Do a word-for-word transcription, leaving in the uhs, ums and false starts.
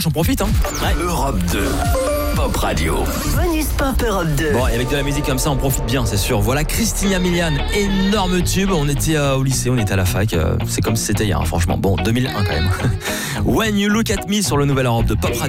J'en profite, hein. Ouais. Europe deux, Pop Radio. Bonus Pop Europe deux. Bon, et avec de la musique comme ça, on profite bien, c'est sûr. Voilà, Christina Milian, énorme tube. On était euh, au lycée, on était à la fac. Euh, c'est comme si c'était hier, hein, franchement. Bon, deux mille un quand même. When You Look At Me sur le nouvel Europe de Pop Radio.